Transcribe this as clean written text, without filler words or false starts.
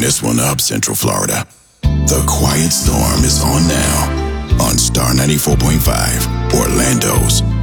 this one up, Central Florida. The Quiet Storm is on now on Star 94.5, Orlando's